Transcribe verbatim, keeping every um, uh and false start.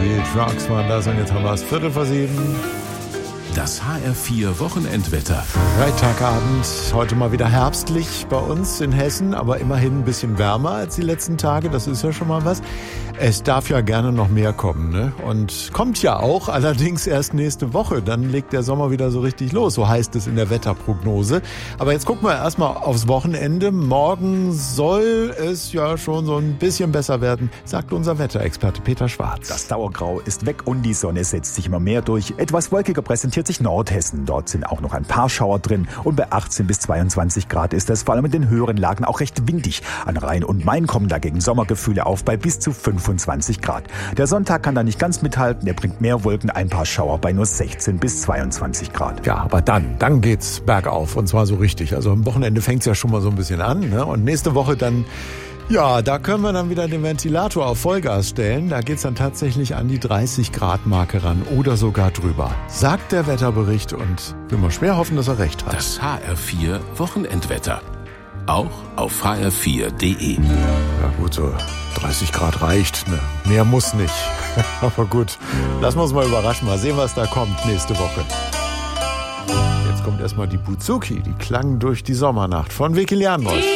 Die Trucks waren das und jetzt haben wir es Viertel vor sieben. Das H R vier Wochenendwetter. Freitagabend, heute mal wieder herbstlich bei uns in Hessen, aber immerhin ein bisschen wärmer als die letzten Tage, das ist ja schon mal was. Es darf ja gerne noch mehr kommen, ne? Und kommt ja auch, allerdings erst nächste Woche, dann legt der Sommer wieder so richtig los, so heißt es in der Wetterprognose. Aber jetzt gucken wir erstmal aufs Wochenende. Morgen soll es ja schon so ein bisschen besser werden, sagt unser Wetterexperte Peter Schwarz. Das Dauergrau ist weg und die Sonne setzt sich immer mehr durch. Etwas wolkiger präsentiert sich Nordhessen. Dort sind auch noch ein paar Schauer drin und bei achtzehn bis zweiundzwanzig Grad ist es vor allem in den höheren Lagen auch recht windig. An Rhein und Main kommen dagegen Sommergefühle auf bei bis zu fünfundzwanzig Grad. Der Sonntag kann da nicht ganz mithalten, er bringt mehr Wolken, ein paar Schauer bei nur sechzehn bis zweiundzwanzig Grad. Ja, aber dann, dann geht's bergauf und zwar so richtig. Also am Wochenende fängt's ja schon mal so ein bisschen an, ne? Und nächste Woche dann, ja, da können wir dann wieder den Ventilator auf Vollgas stellen. Da geht's dann tatsächlich an die dreißig Grad Marke ran oder sogar drüber. Sagt der Wetterbericht und will man schwer hoffen, dass er recht hat. Das H R vier Wochenendwetter. Auch auf h r vier punkt d e. Ja gut, so dreißig Grad reicht, ne? Mehr muss nicht. Aber gut, lassen wir uns mal überraschen. Mal sehen, was da kommt nächste Woche. Jetzt kommt erstmal die Buzuki, die klang durch die Sommernacht von Vicky Leandros.